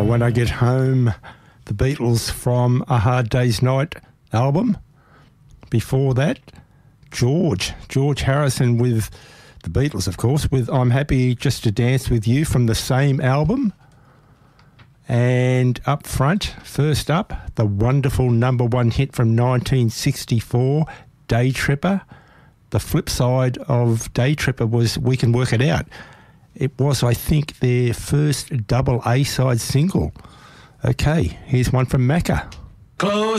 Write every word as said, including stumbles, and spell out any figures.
When I Get Home, the Beatles from A Hard Day's Night album. Before that, George, George Harrison with the Beatles, of course, with I'm Happy Just to Dance With You from the same album. And up front, first up, the wonderful number one hit from nineteen sixty-four, Day Tripper. The flip side of Day Tripper was We Can Work It Out. It was, I think, their first double A-side single. Okay, here's one from Macca. Close